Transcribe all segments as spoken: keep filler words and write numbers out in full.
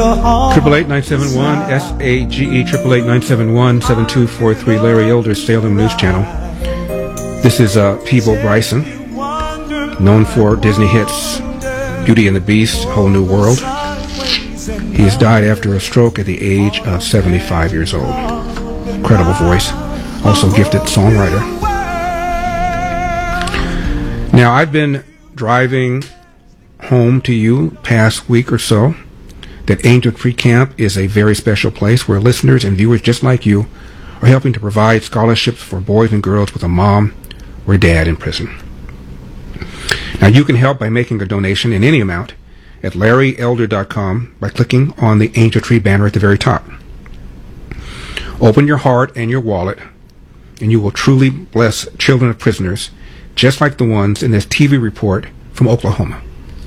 Triple eight nine seven one S A G E triple eight nine seven one seven two four three. Larry Elder's Salem News Channel. This is uh, Peebo Bryson, known for Disney hits Beauty and the Beast, Whole New World. He has died after a stroke at the age of seventy-five years old. Incredible voice, also gifted songwriter. Now, I've been driving home to you past week or so that Angel Tree Camp is a very special place where listeners and viewers just like you are helping to provide scholarships for boys and girls with a mom or dad in prison. Now, you can help by making a donation in any amount at larry elder dot com by clicking on the Angel Tree banner at the very top. Open your heart and your wallet, and you will truly bless children of prisoners, just like the ones in this T V report from Oklahoma.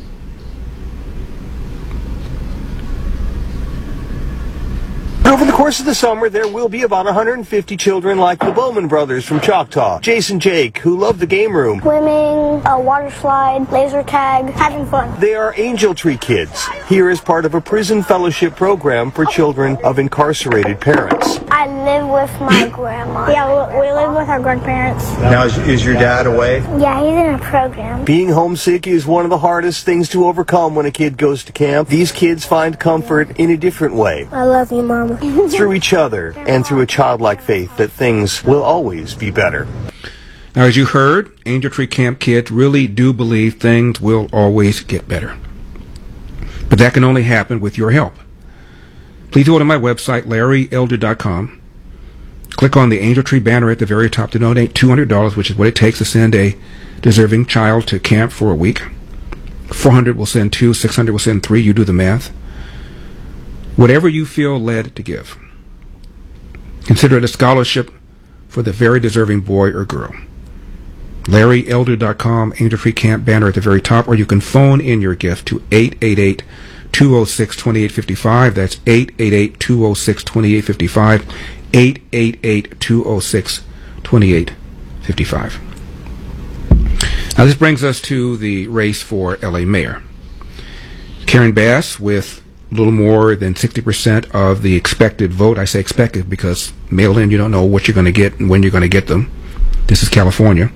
Over the course of the summer, there will be about one hundred fifty children like the Bowman brothers from Choctaw, Jason Jake, who love the game room, swimming, a water slide, laser tag, having fun. They are Angel Tree Kids, here as part of a prison fellowship program for children of incarcerated parents. I live with my grandma. Yeah, we live with our grandparents. Now, is, is your dad away? Yeah, he's in a program. Being homesick is one of the hardest things to overcome when a kid goes to camp. These kids find comfort in a different way. I love you, Mama. Through each other and through a childlike faith that things will always be better. Now, as you heard, Angel Tree Camp kids really do believe things will always get better. But that can only happen with your help. Please go to my website, larry elder dot com. Click on the Angel Tree banner at the very top to donate two hundred dollars, which is what it takes to send a deserving child to camp for a week. four hundred will send two, six hundred will send three. You do the math. Whatever you feel led to give, consider it a scholarship for the very deserving boy or girl. larry elder dot com, Angel Tree Camp banner at the very top, or you can phone in your gift to eight eight eight, two oh six, two eight five five. That's eight eight eight, two oh six, two eight five five. eight eight eight, two oh six, two eight five five. Now, this brings us to the race for L A mayor. Karen Bass, with a little more than sixty percent of the expected vote. I say expected because mail-in, you don't know what you're going to get and when you're going to get them. This is California.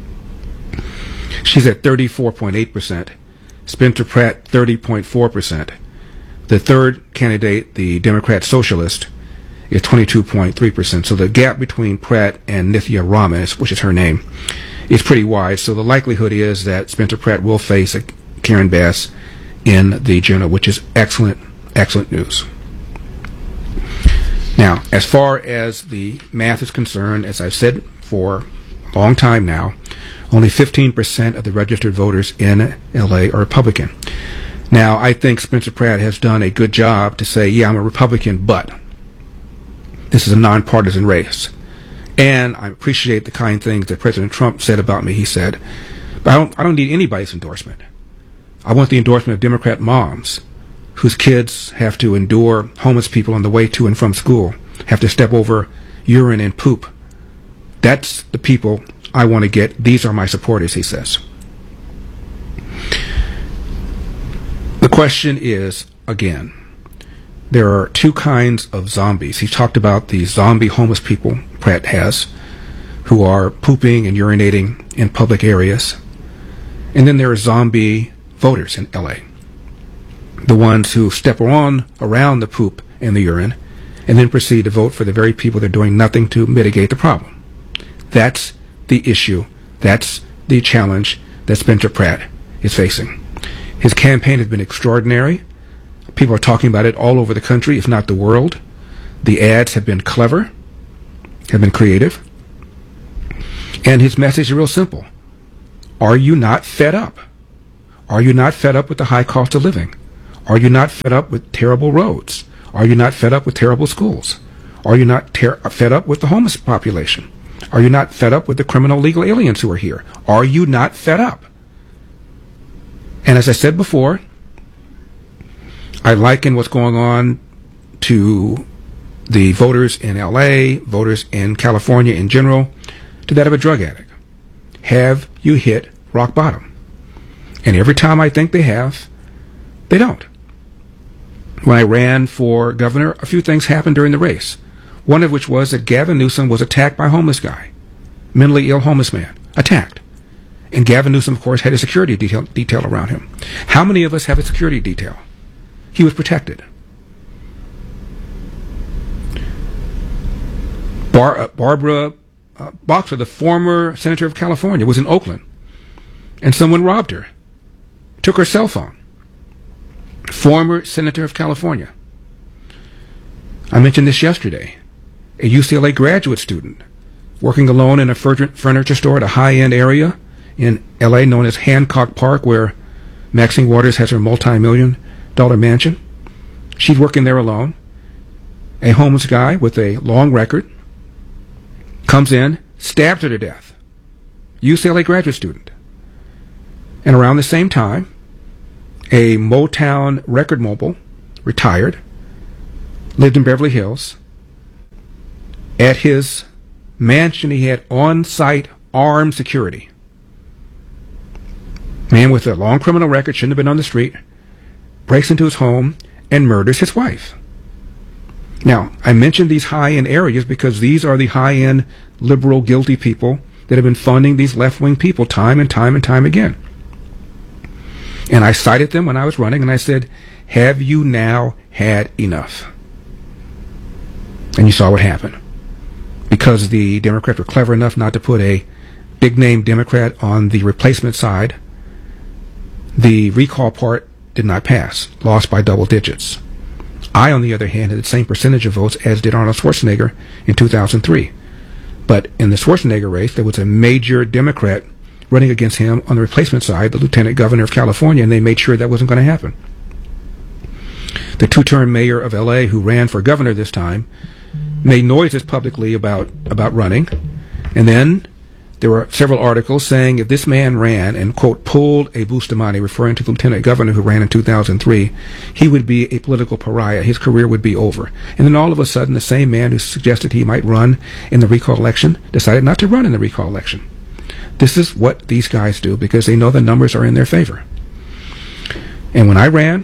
She's at thirty-four point eight percent. Spencer Pratt, thirty point four percent. The third candidate, the Democrat Socialist, is twenty-two point three percent. So the gap between Pratt and Nithya Raman, which is her name, is pretty wide. So the likelihood is that Spencer Pratt will face a Karen Bass in the general, which is excellent, excellent news. Now, as far as the math is concerned, as I've said for a long time now, only fifteen percent of the registered voters in L A are Republican. Now, I think Spencer Pratt has done a good job to say, yeah, I'm a Republican, but this is a nonpartisan race. And I appreciate the kind things that President Trump said about me. He said, but I don't, I don't need anybody's endorsement. I want the endorsement of Democrat moms whose kids have to endure homeless people on the way to and from school, have to step over urine and poop. That's the people I want to get. These are my supporters, he says. The question is, again, there are two kinds of zombies. He talked about the zombie homeless people Pratt has, who are pooping and urinating in public areas. And then there are zombie voters in L A, the ones who step on around the poop and the urine and then proceed to vote for the very people that are doing nothing to mitigate the problem. That's the issue. That's the challenge that Spencer Pratt is facing. His campaign has been extraordinary. People are talking about it all over the country, if not the world. The ads have been clever, have been creative. And his message is real simple. Are you not fed up? Are you not fed up with the high cost of living? Are you not fed up with terrible roads? Are you not fed up with terrible schools? Are you not ter- fed up with the homeless population? Are you not fed up with the criminal legal aliens who are here? Are you not fed up? And as I said before, I liken what's going on to the voters in L A, voters in California in general, to that of a drug addict. Have you hit rock bottom? And every time I think they have, they don't. when I ran for governor, a few things happened during the race. One of which was that Gavin Newsom was attacked by a homeless guy, mentally ill homeless man, attacked. And Gavin Newsom, of course, had a security detail, detail around him. How many of us have a security detail? He was protected. Bar, uh, Barbara uh, Boxer, the former senator of California, was in Oakland, and someone robbed her, took her cell phone. Former senator of California. I mentioned this yesterday. A U C L A graduate student working alone in a furniture store at a high-end area in L A known as Hancock Park, where Maxine Waters has her multi-million dollar mansion. She's working there alone. A homeless guy with a long record comes in, stabs her to death. U C L A graduate student. And around the same time, a Motown record mogul, retired, lived in Beverly Hills. At his mansion, he had on-site armed security. Man with a long criminal record, shouldn't have been on the street, breaks into his home and murders his wife. Now, I mentioned these high-end areas because these are the high-end liberal guilty people that have been funding these left-wing people time and time and time again. And I cited them when I was running, and I said, have you now had enough? And you saw what happened. Because the Democrats were clever enough not to put a big-name Democrat on the replacement side, the recall part did not pass, lost by double digits. I, on the other hand, had the same percentage of votes as did Arnold Schwarzenegger in two thousand three. But in the Schwarzenegger race, there was a major Democrat running against him on the replacement side, the lieutenant governor of California, and they made sure that wasn't going to happen. The two-term mayor of L A, who ran for governor this time, made noises publicly about, about running, and then there were several articles saying if this man ran and, quote, pulled a Bustamante, referring to the lieutenant governor who ran in two thousand three, he would be a political pariah. His career would be over. And then all of a sudden, the same man who suggested he might run in the recall election decided not to run in the recall election. This is what these guys do because they know the numbers are in their favor. And when I ran,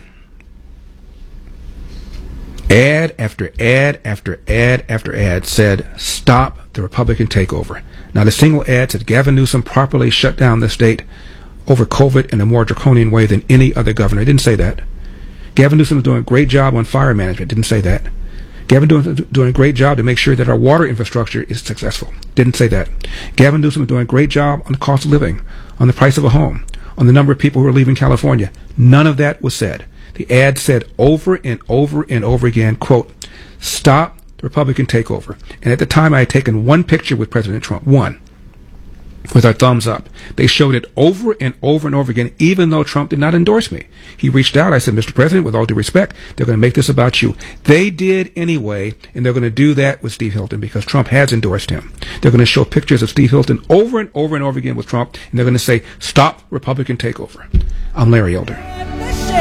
ad after ad after ad after ad said, stop the Republican takeover. Not a single ad said Gavin Newsom properly shut down the state over COVID in a more draconian way than any other governor. It didn't say that. Gavin Newsom is doing a great job on fire management. Didn't say that. Gavin doing, doing a great job to make sure that our water infrastructure is successful. Didn't say that. Gavin Newsom is doing a great job on the cost of living, on the price of a home, on the number of people who are leaving California. None of that was said. The ad said over and over and over again, quote, stop the Republican takeover. And at the time, I had taken one picture with President Trump, one, with our thumbs up. They showed it over and over and over again, even though Trump did not endorse me. He reached out. I said, Mister President, with all due respect, they're going to make this about you. They did anyway, and they're going to do that with Steve Hilton because Trump has endorsed him. They're going to show pictures of Steve Hilton over and over and over again with Trump, and they're going to say, stop Republican takeover. I'm Larry Elder.